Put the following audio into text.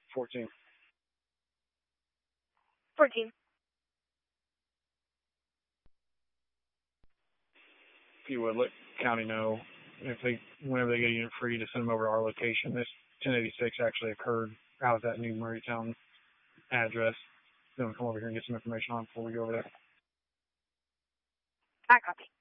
14. 14. If you would let county know whenever they get a unit free, to send them over to our location. This 1086 actually occurred out at that new Murraytown address. Then we'll come over here and get some information on before we go over there. I copy.